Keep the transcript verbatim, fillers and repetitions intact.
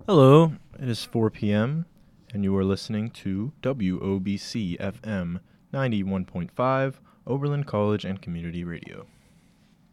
Hello, it is four p.m., and you are listening to W O B C F M ninety-one point five, Oberlin College and Community Radio.